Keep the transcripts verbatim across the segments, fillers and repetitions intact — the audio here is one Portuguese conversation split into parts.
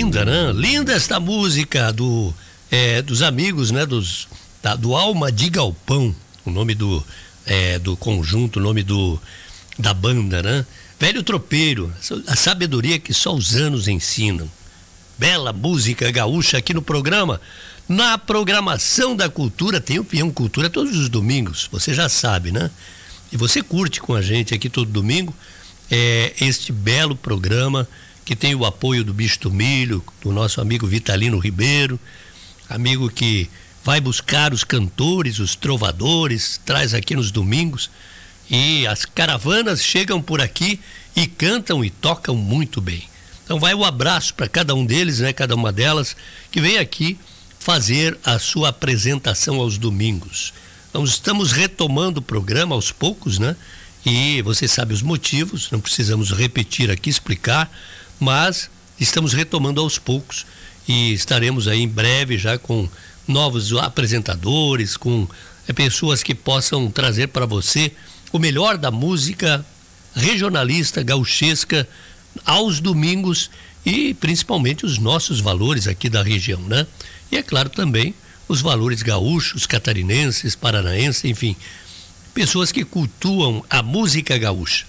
linda, né? Linda esta música do, é, dos amigos, né? Dos, da, do Alma de Galpão, o nome do, é, do conjunto, o nome do, da banda, né? Velho Tropeiro, a sabedoria que só os anos ensinam. Bela música gaúcha aqui no programa. Na programação da cultura, tem o Peão Cultura todos os domingos, você já sabe, né? E você curte com a gente aqui todo domingo é, este belo programa que tem o apoio do Bicho do Milho, do nosso amigo Vitalino Ribeiro, amigo que vai buscar os cantores, os trovadores, traz aqui nos domingos, e as caravanas chegam por aqui e cantam e tocam muito bem. Então vai o abraço para cada um deles, né? Cada uma delas que vem aqui fazer a sua apresentação aos domingos. Então estamos retomando o programa aos poucos, né? E você sabe os motivos, não precisamos repetir aqui, explicar, mas estamos retomando aos poucos e estaremos aí em breve já com novos apresentadores, com é, pessoas que possam trazer para você o melhor da música regionalista, gauchesca, aos domingos e principalmente os nossos valores aqui da região, né? E é claro também os valores gaúchos, catarinenses, paranaenses, enfim, pessoas que cultuam a música gaúcha.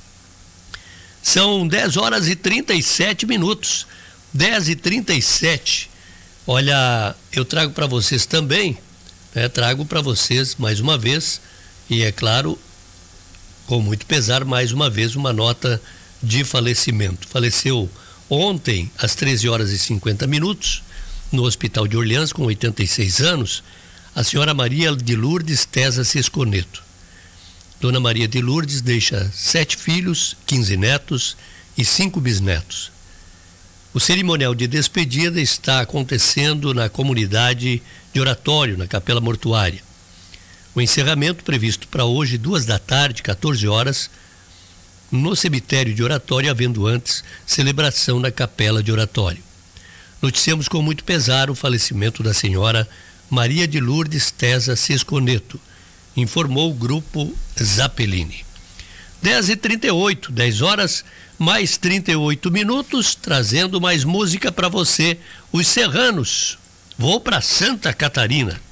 São dez horas e trinta e sete minutos, dez e trinta e sete. Olha, eu trago para vocês também, né, trago para vocês mais uma vez, e é claro, com muito pesar, mais uma vez, uma nota de falecimento. Faleceu ontem, às treze horas e cinquenta minutos, no Hospital de Orleans, com oitenta e seis anos, a senhora Maria de Lourdes Tesa Sesconeto. Dona Maria de Lourdes deixa sete filhos, quinze netos e cinco bisnetos. O cerimonial de despedida está acontecendo na comunidade de Oratório, na Capela Mortuária. O encerramento previsto para hoje, duas da tarde, quatorze horas, no cemitério de Oratório, havendo antes celebração na Capela de Oratório. Noticiamos com muito pesar o falecimento da senhora Maria de Lourdes Tesa Sesconeto, informou o grupo Zappellini. dez e trinta e oito, dez horas mais trinta e oito minutos, trazendo mais música para você. Os Serranos, vou para Santa Catarina.